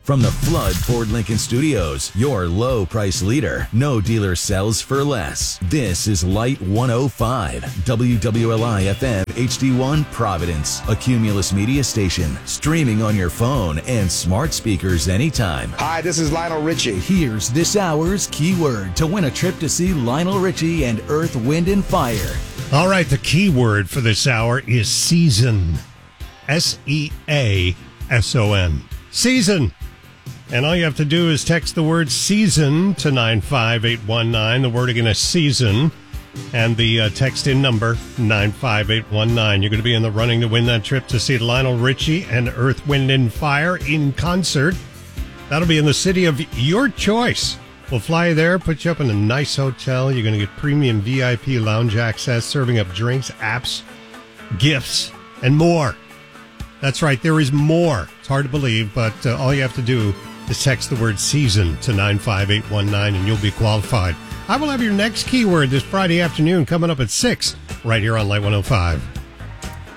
From the Flood Ford Lincoln Studios, your low price leader. No dealer sells for less. This is Light 105, WWLI FM HD1 Providence, a Cumulus media station, streaming on your phone and smart speakers anytime. Hi, this is Lionel Richie. Here's this hour's keyword to win a trip to see Lionel Richie and Earth, Wind, and Fire. All right, the keyword for this hour is season. S-E-A-S-O-N. Season. And all you have to do is text the word season to 95819. The word again is season. And the text in number 95819. You're going to be in the running to win that trip to see Lionel Richie and Earth, Wind, and Fire in concert. That'll be in the city of your choice. We'll fly you there, put you up in a nice hotel. You're going to get premium VIP lounge access, serving up drinks, apps, gifts, and more. That's right, there is more. It's hard to believe, but all you have to do is text the word season to 95819 and you'll be qualified. I will have your next keyword this Friday afternoon coming up at 6 right here on Light 105.